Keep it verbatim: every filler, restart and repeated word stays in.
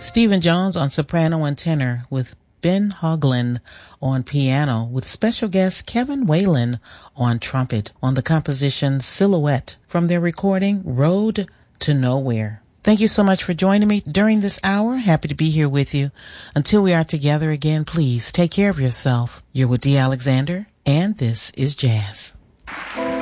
Stephen Jones on soprano and tenor with Ben Hoagland on piano with special guest Kevin Whalen on trumpet on the composition Silhouette from their recording Road to Nowhere. Thank you so much for joining me during this hour. Happy to be here with you. Until we are together again, please take care of yourself. You're with Dee Alexander, and this is Jazz.